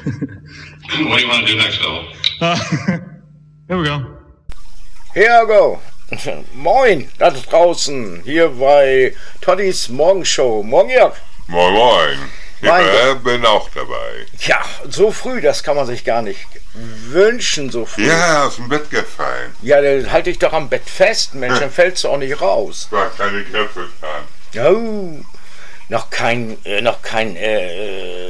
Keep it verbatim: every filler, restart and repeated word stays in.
What do you want to do next, Bill? Uh, here we go. Here I go. Moin, da draußen, hier bei Toddys Morgenshow. Morgen, Jörg. Moin, moin. Ich Mein äh, bin auch dabei. Ja, so früh, das kann man sich gar nicht wünschen, so früh. Ja, aus dem Bett gefallen. Ja, dann halt dich doch am Bett fest, Mensch, dann fällst du auch nicht raus. War keine Grippe dran. Oh, noch kein, äh, noch kein, äh,